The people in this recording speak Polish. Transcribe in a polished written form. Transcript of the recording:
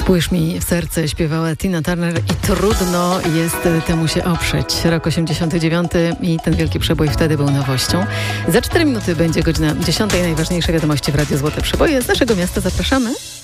Spójrz mi w serce, śpiewała Tina Turner i trudno jest temu się oprzeć. Rok 89 i ten wielki przebój wtedy był nowością. Za 4 minuty będzie godzina 10. Najważniejsze wiadomości w Radiu Złote Przeboje. Z naszego miasta zapraszamy.